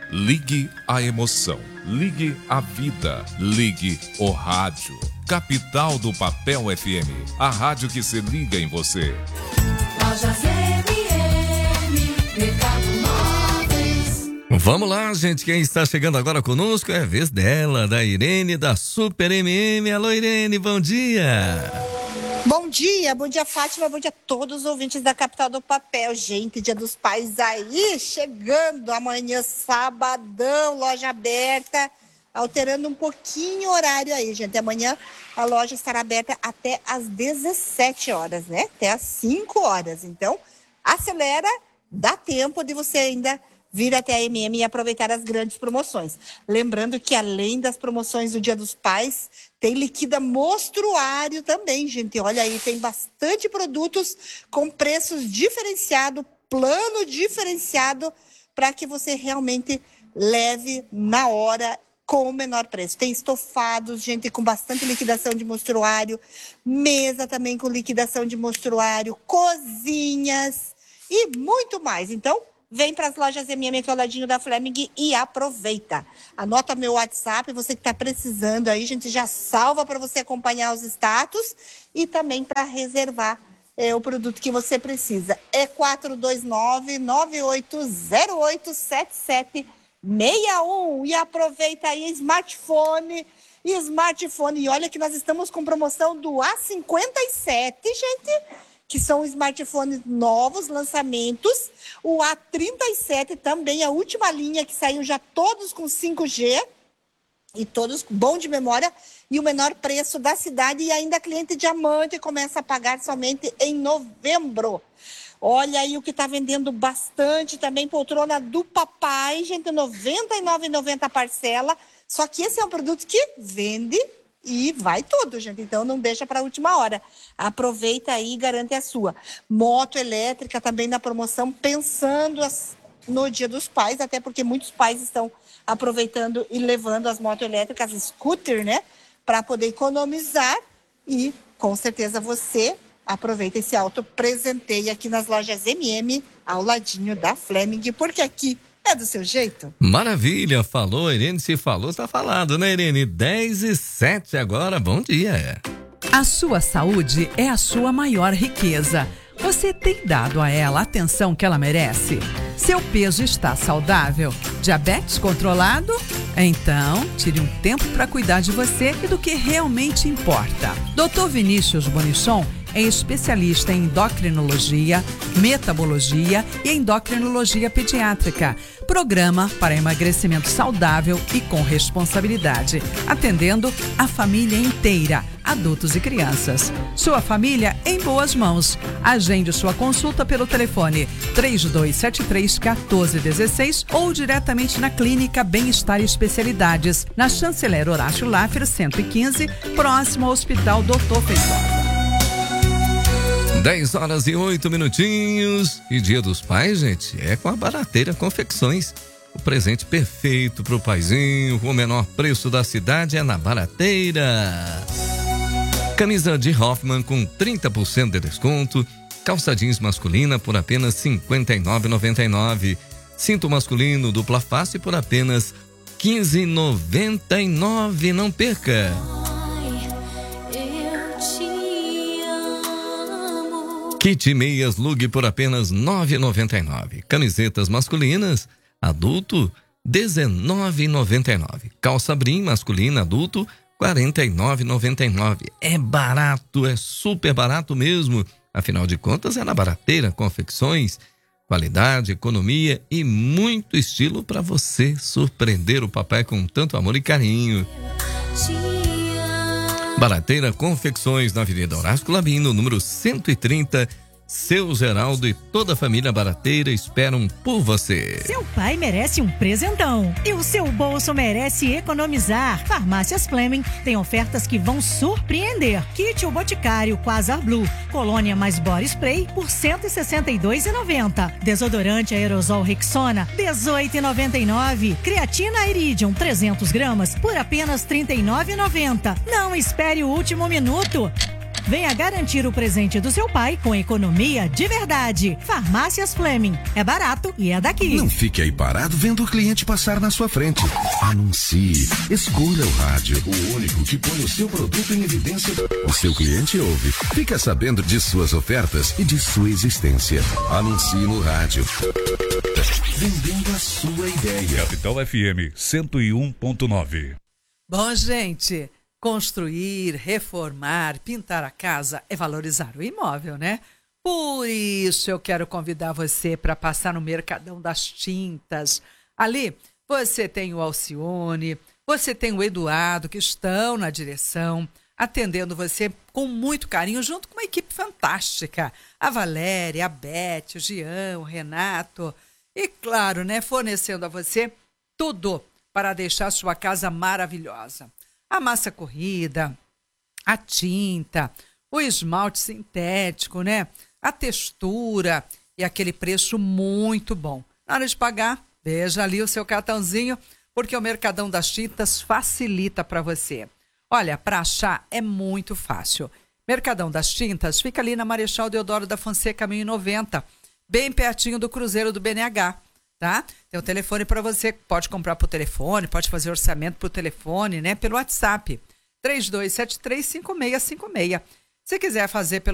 Ligue a emoção, ligue a vida, ligue o rádio. Capital do Papel FM, a rádio que se liga em você. Lojas MM, Mercado Móveis. Vamos lá, gente, quem está chegando agora conosco é a vez dela, da Irene, da Super MM. Alô, Irene, bom dia. Bom dia Fátima, bom dia a todos os ouvintes da Capital do Papel. Gente, Dia dos Pais aí, chegando amanhã, sabadão, loja aberta, alterando um pouquinho o horário aí, gente. Amanhã a loja estará aberta até às 17 horas, né? Até às 5 horas. Então, acelera, dá tempo de você ainda vir até a MM e aproveitar as grandes promoções. Lembrando que além das promoções do Dia dos Pais, tem liquida mostruário também, gente. Olha aí, tem bastante produtos com preços diferenciados, plano diferenciado, para que você realmente leve na hora com o menor preço. Tem estofados, gente, com bastante liquidação de mostruário, mesa também com liquidação de mostruário, cozinhas e muito mais. Então, vem para as lojas MM aqui ao ladinho da Fleming e aproveita. Anota meu WhatsApp, você que está precisando aí, a gente já salva para você acompanhar os status e também para reservar o produto que você precisa. É 429-9808-7761 e aproveita aí smartphone. E olha que nós estamos com promoção do A57, gente, que são smartphones novos, lançamentos. O A37 também, a última linha que saiu já todos com 5G e todos bom de memória e o menor preço da cidade, e ainda cliente diamante começa a pagar somente em novembro. Olha aí o que está vendendo bastante também, poltrona do papai, gente, R$ 99,90 a parcela. Só que esse é um produto que vende e vai tudo, gente. Então não deixa para a última hora. Aproveita aí e garante a sua. Moto elétrica também na promoção, pensando no Dia dos Pais, até porque muitos pais estão aproveitando e levando as motos elétricas, scooter, né? Para poder economizar, e com certeza você aproveita esse auto presenteio aqui nas lojas MM, ao ladinho da Fleming, porque aqui é do seu jeito. Maravilha, falou, Irene, se falou, tá falado, né, Irene? 10:07 agora, bom dia. A sua saúde é a sua maior riqueza. Você tem dado a ela a atenção que ela merece? Seu peso está saudável? Diabetes controlado? Então, tire um tempo para cuidar de você e do que realmente importa. Dr. Vinícius Bonichon é especialista em endocrinologia, metabologia e endocrinologia pediátrica. Programa para emagrecimento saudável e com responsabilidade, atendendo a família inteira, adultos e crianças. Sua família em boas mãos. Agende sua consulta pelo telefone 3273-1416 ou diretamente na Clínica Bem-Estar e Especialidades, na Chanceler Horácio Laffer 115, próximo ao Hospital Dr. Feitosa. 10h08. E Dia dos Pais, gente, é com a Barateira Confecções. O presente perfeito pro paizinho, com o menor preço da cidade é na Barateira. Camisa de Hoffman com 30% de desconto. Calça jeans masculina por apenas R$ 59,99. Cinto masculino dupla face por apenas R$ 15,99. Não perca! Kit meias Lug por apenas R$ 9,99. Camisetas masculinas, adulto, R$ 19,99. Calça brim masculina, adulto, R$ 49,99. É barato, é super barato mesmo. Afinal de contas, é na Barateira Confecções. Qualidade, economia e muito estilo para você surpreender o papai com tanto amor e carinho. Barateira Confecções, na Avenida Horácio Labino, número 130. Seu Geraldo e toda a família Barateira esperam por você. Seu pai merece um presentão e o seu bolso merece economizar. Farmácias Fleming tem ofertas que vão surpreender. Kit O Boticário Quasar Blue, colônia mais body spray por R$ 162,90. Desodorante aerosol Rexona, R$ 18,99. Creatina Iridium 300 gramas por apenas R$ 39,90. Não espere o último minuto. Venha garantir o presente do seu pai com economia de verdade. Farmácias Fleming. É barato e é daqui. Não fique aí parado vendo o cliente passar na sua frente. Anuncie. Escolha o rádio, o único que põe o seu produto em evidência. O seu cliente ouve. Fica sabendo de suas ofertas e de sua existência. Anuncie no rádio. Vendendo a sua ideia. Capital FM 101.9. Bom, gente, construir, reformar, pintar a casa é valorizar o imóvel, né? Por isso eu quero convidar você para passar no Mercadão das Tintas. Ali você tem o Alcione, você tem o Eduardo, que estão na direção, atendendo você com muito carinho, junto com uma equipe fantástica. A Valéria, a Beth, o Jean, o Renato. E claro, né, fornecendo a você tudo para deixar a sua casa maravilhosa. A massa corrida, a tinta, o esmalte sintético, né? A textura e aquele preço muito bom. Na hora de pagar, veja ali o seu cartãozinho, porque o Mercadão das Tintas facilita para você. Olha, para achar é muito fácil. Mercadão das Tintas fica ali na Marechal Deodoro da Fonseca 1090, bem pertinho do Cruzeiro do BNH, tá? Tem o telefone para você, pode comprar por telefone, pode fazer orçamento por telefone, né? Pelo WhatsApp, 32735656. Se quiser fazer pelo